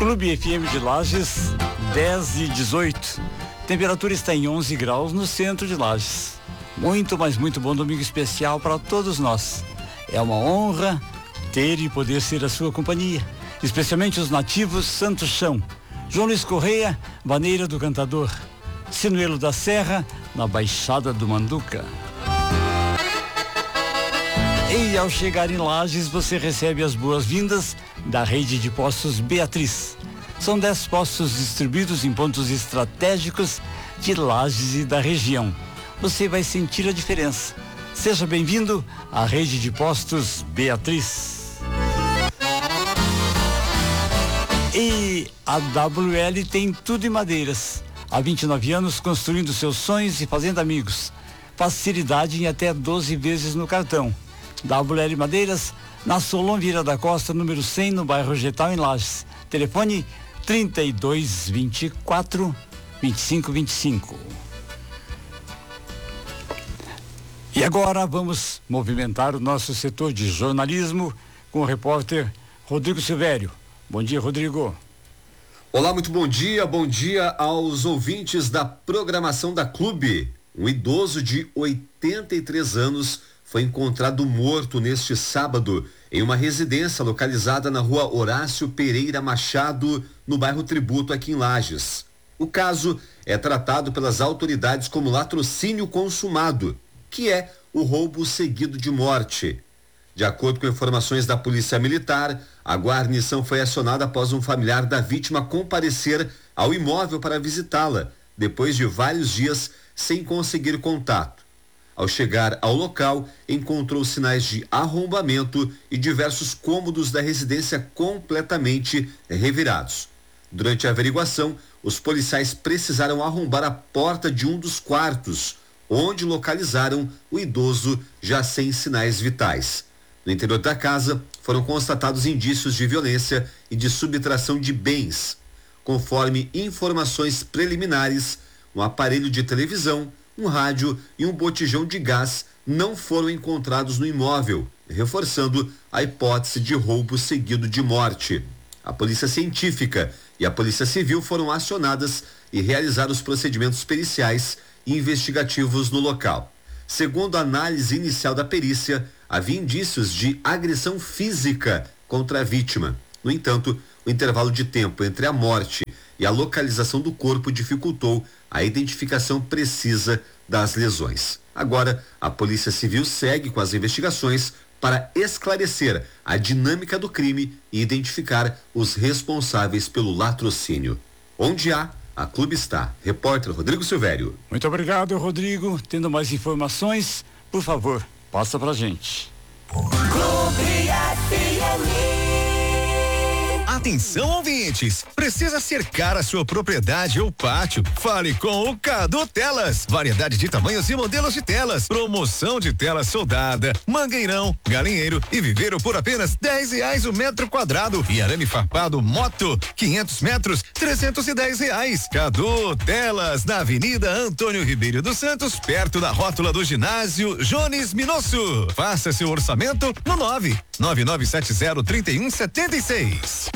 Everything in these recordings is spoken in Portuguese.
Clube FM de Lages, 10:18. Temperatura está em 11 graus no centro de Lages. Muito, mas muito bom domingo especial para todos nós. É uma honra ter e poder ser a sua companhia, especialmente os nativos Santo Chão. João Luiz Correia, Vaneira do Cantador, Sinuelo da Serra, na Baixada do Manduca. E ao chegar em Lages, você recebe as boas-vindas da rede de postos Beatriz. São 10 postos distribuídos em pontos estratégicos de Lages e da região. Você vai sentir a diferença. Seja bem-vindo à rede de postos Beatriz. E a WL tem tudo em madeiras. Há 29 anos construindo seus sonhos e fazendo amigos. Facilidade em até 12 vezes no cartão. WL Madeiras, na Solon Vieira da Costa, número 100, no bairro Getal, em Lages. Telefone 3224 2525. E agora vamos movimentar o nosso setor de jornalismo com o repórter Rodrigo Silvério. Bom dia, Rodrigo. Olá, muito bom dia aos ouvintes da programação da Clube. Um idoso de 83 anos foi encontrado morto neste sábado em uma residência localizada na rua Horácio Pereira Machado, no bairro Tributo, aqui em Lages. O caso é tratado pelas autoridades como latrocínio consumado, que é o roubo seguido de morte. De acordo com informações da Polícia Militar, a guarnição foi acionada após um familiar da vítima comparecer ao imóvel para visitá-la, depois de vários dias sem conseguir contato. Ao chegar ao local, encontrou sinais de arrombamento e diversos cômodos da residência completamente revirados. Durante a averiguação, os policiais precisaram arrombar a porta de um dos quartos, onde localizaram o idoso já sem sinais vitais. No interior da casa, foram constatados indícios de violência e de subtração de bens. Conforme informações preliminares, um aparelho de televisão, um rádio e um botijão de gás não foram encontrados no imóvel, reforçando a hipótese de roubo seguido de morte. A Polícia Científica e a Polícia Civil foram acionadas e realizaram os procedimentos periciais e investigativos no local. Segundo a análise inicial da perícia, havia indícios de agressão física contra a vítima. No entanto, o intervalo de tempo entre a morte e a localização do corpo dificultou a identificação precisa das lesões. Agora, a Polícia Civil segue com as investigações para esclarecer a dinâmica do crime e identificar os responsáveis pelo latrocínio. Onde há, a Clube está. Repórter Rodrigo Silvério. Muito obrigado, Rodrigo. Tendo mais informações, por favor, passa pra gente. Clube FM. Atenção, ouvintes! Precisa cercar a sua propriedade ou pátio? Fale com o Cadu Telas. Variedade de tamanhos e modelos de telas. Promoção de tela soldada, mangueirão, galinheiro e viveiro por apenas R$10 o metro quadrado. E arame farpado Moto, 500 metros, R$310. Cadu Telas, na Avenida Antônio Ribeiro dos Santos, perto da rótula do ginásio Jones Minosso. Faça seu orçamento no 99970-3176.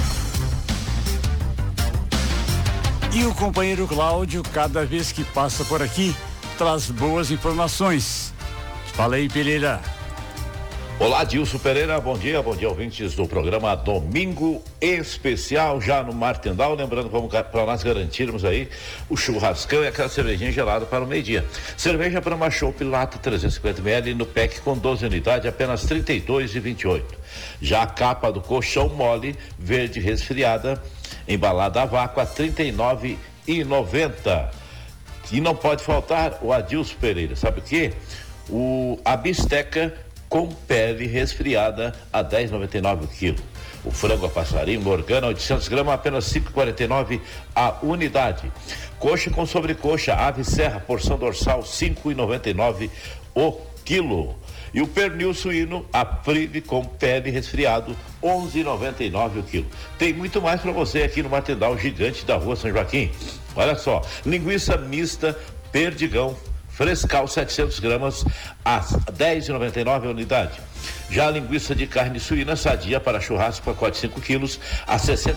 E o companheiro Cláudio, cada vez que passa por aqui, traz boas informações. Fala aí, Pereira. Olá, Dilson Pereira, bom dia, ouvintes do programa Domingo Especial, já no Martindal. Lembrando, vamos para nós garantirmos aí o churrascão e aquela cervejinha gelada para o meio-dia. Cerveja Brahma Chopp lata 350 ml no pack com 12 unidades, apenas R$ 32,28. Já a capa do colchão mole, verde resfriada, embalada a vácuo a R$ 39,90. E não pode faltar o Adilson Pereira, sabe o quê? A bisteca com pele resfriada a R$ 10,99 o quilo. O frango a passarinho Morgana 800 gramas apenas R$ 5,49 a unidade. Coxa com sobrecoxa ave serra porção dorsal R$ 5,99 o quilo. E o pernil suíno Aprive com pele resfriado R$ 11,99 o quilo. Tem muito mais para você aqui no Martindal Gigante da Rua São Joaquim. Olha só, linguiça mista Perdigão Frescal 700 gramas a R$ 10,99 a unidade. Já a linguiça de carne suína sadia para churrasco, pacote 5 quilos, a R$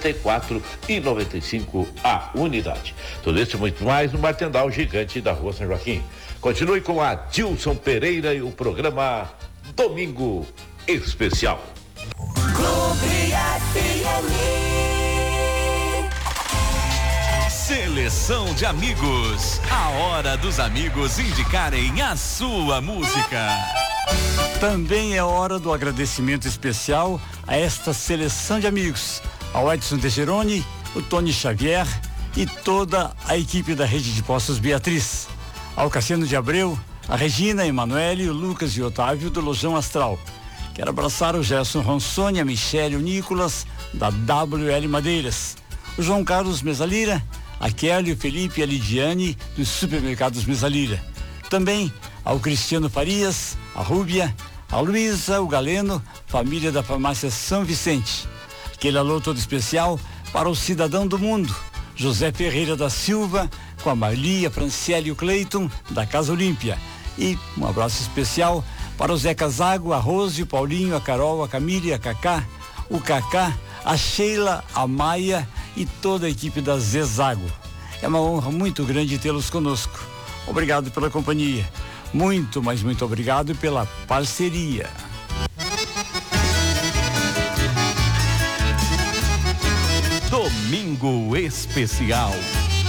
64,95 a unidade. Tudo isso e muito mais no Martendal Gigante da Rua São Joaquim. Continue com a Dilson Pereira e o programa Domingo Especial. Clube FM. Seleção de amigos. A hora dos amigos indicarem a sua música. Também é hora do agradecimento especial a esta seleção de amigos, ao Edson Tegeroni, o Tony Xavier e toda a equipe da Rede de Postos Beatriz, ao Cassiano de Abreu, a Regina, a Emanuele, o Lucas e o Otávio do Lojão Astral. Quero abraçar o Gerson Ronsoni, a Michele e o Nicolas da WL Madeiras, o João Carlos Mesalira, a Kelly, o Felipe e a Lidiane dos supermercados Mesalira. Também ao Cristiano Farias, a Rúbia, a Luísa, o Galeno, família da farmácia São Vicente. Aquele alô todo especial para o cidadão do mundo, José Ferreira da Silva, com a Marli, a Franciele e o Cleiton, da Casa Olímpia. E um abraço especial para o Zé Casago, a Rose, o Paulinho, a Carol, a Camille, a Cacá, o Cacá, a Sheila, a Maia e toda a equipe da Zezago. É uma honra muito grande tê-los conosco. Obrigado pela companhia. Muito, mas muito obrigado pela parceria. Domingo Especial.